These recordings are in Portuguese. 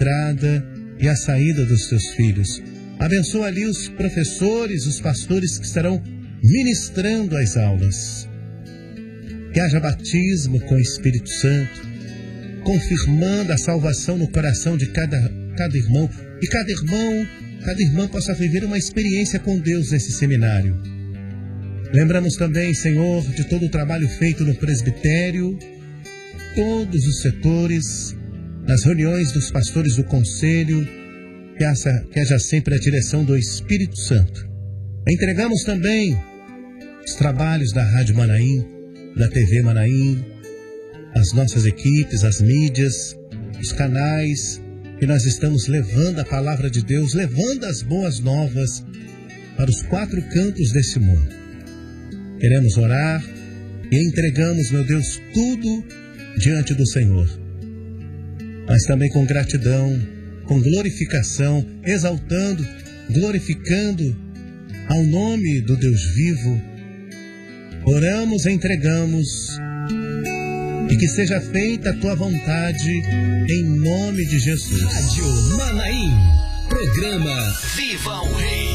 entrada e a saída dos teus filhos. Abençoa ali os professores, os pastores que estarão ministrando as aulas. Que haja batismo com o Espírito Santo, confirmando a salvação no coração de cada irmão. E cada irmã possa viver uma experiência com Deus nesse seminário. Lembramos também, Senhor, de todo o trabalho feito no presbitério, todos os setores, nas reuniões dos pastores do conselho, que haja sempre a direção do Espírito Santo. Entregamos também os trabalhos da Rádio Manaim, da TV Manaim, as nossas equipes, as mídias, os canais, que nós estamos levando a palavra de Deus, levando as boas novas para os 4 cantos desse mundo. Queremos orar e entregamos, meu Deus, tudo diante do Senhor. Mas também com gratidão, com glorificação, exaltando, glorificando ao nome do Deus vivo. Oramos e entregamos, e que seja feita a tua vontade, em nome de Jesus. Rádio Manaim, programa Viva o Rei.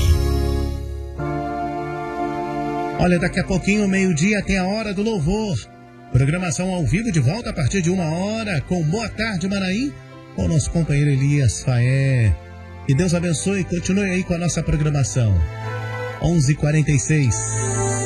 Olha, daqui a pouquinho, meio-dia, tem a Hora do Louvor. Programação ao vivo de volta a partir de 1h, com Boa Tarde Manaim, com o nosso companheiro Elias Faé. Que Deus abençoe e continue aí com a nossa programação. 11h46.